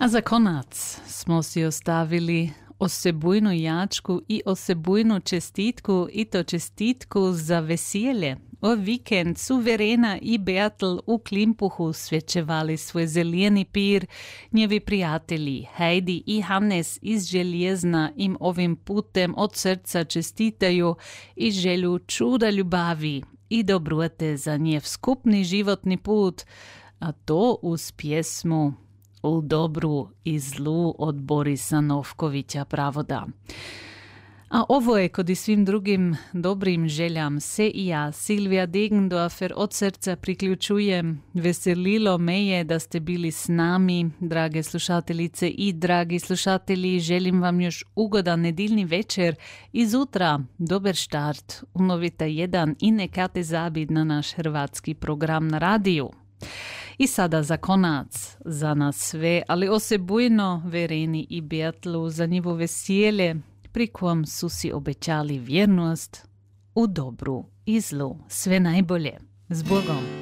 A za konac smo si ostavili osebujnu jačku i osebujnu čestitku, i to čestitku za veselje. O vikend su Verena i Bertel u Klimpuhu svečevali svoj zeleni pir. Njevi prijatelji Heidi i Hannes iz Željezna im ovim putem od srca čestitaju i želju čuda ljubavi i dobrote za njev skupni životni put, a to uz pjesmu U dobru i zlu od Borisa Novkovića pravoda. A ovo je, kod i svim drugim dobrim željam, se i ja, Silvija Degendorfer, od srca priključujem. Veselilo me je da ste bili s nami, drage slušateljice i dragi slušatelji. Želim vam još ugodan nedjeljni večer i zutra dober štart u Novita 1 i nekate zabid na naš hrvatski program na radiju. I sada za konac, za nas sve, ali osebujno Vereni i Bertlu za njivo veselje, pri kom su si obećali vjernost u dobru i zlu. Sve najbolje. S Bogom!